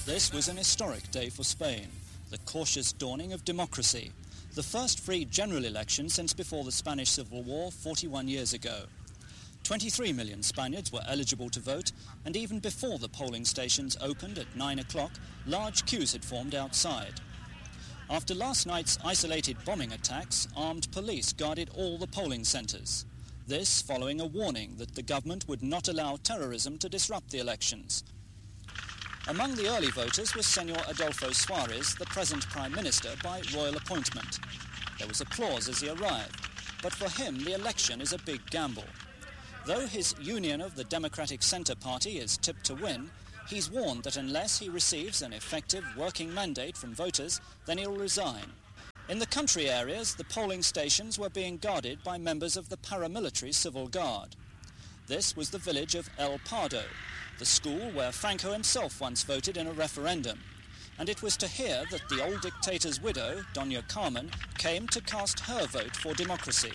This was an historic day for Spain, the cautious dawning of democracy, the first free general election since before the Spanish Civil War 41 years ago. 23 million Spaniards were eligible to vote, and even before the polling stations opened at 9 o'clock, large queues had formed outside. After last night's isolated bombing attacks, armed police guarded all the polling centres. This following a warning that the government would not allow terrorism to disrupt the elections. Among the early voters was Senor Adolfo Suarez, the present Prime Minister, by royal appointment. There was applause as he arrived, but for him the election is a big gamble. Though his Union of the Democratic Centre Party is tipped to win, he's warned that unless he receives an effective working mandate from voters, then he'll resign. In the country areas, the polling stations were being guarded by members of the paramilitary Civil Guard. This was the village of El Pardo, the school where Franco himself once voted in a referendum, and it was to here that the old dictator's widow, Doña Carmen, came to cast her vote for democracy.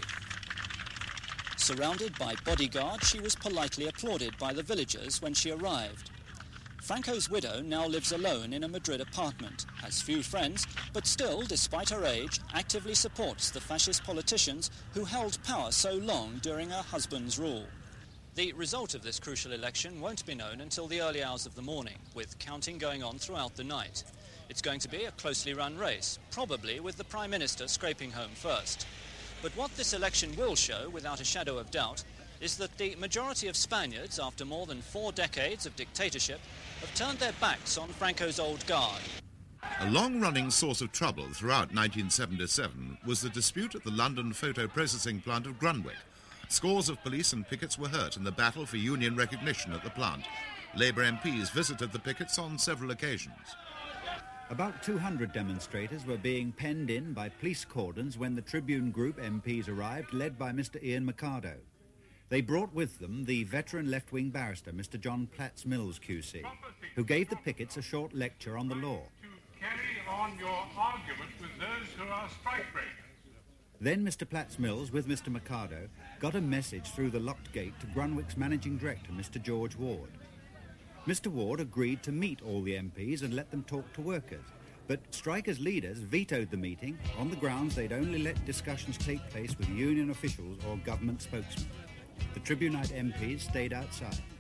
Surrounded by bodyguards, she was politely applauded by the villagers when she arrived. Franco's widow now lives alone in a Madrid apartment, has few friends, but still, despite her age, actively supports the fascist politicians who held power so long during her husband's rule. The result of this crucial election won't be known until the early hours of the morning, with counting going on throughout the night. It's going to be a closely run race, probably with the Prime Minister scraping home first. But what this election will show, without a shadow of doubt, is that the majority of Spaniards, after more than 4 decades of dictatorship, have turned their backs on Franco's old guard. A long-running source of trouble throughout 1977 was the dispute at the London photo processing plant of Grunwick. Scores of police and pickets were hurt in the battle for union recognition at the plant. Labour MPs visited the pickets on several occasions. About 200 demonstrators were being penned in by police cordons when the Tribune Group MPs arrived, led by Mr. Ian Mercado. They brought with them the veteran left-wing barrister, Mr. John Platts Mills, QC, who gave the pickets a short lecture on the law. To carry on your argument with those who are strikebreakers. Then Mr. Platts Mills, with Mr. Mercado, got a message through the locked gate to Grunwick's managing director, Mr. George Ward. Mr. Ward agreed to meet all the MPs and let them talk to workers, but strikers' leaders vetoed the meeting on the grounds they'd only let discussions take place with union officials or government spokesmen. The Tribunite MPs stayed outside.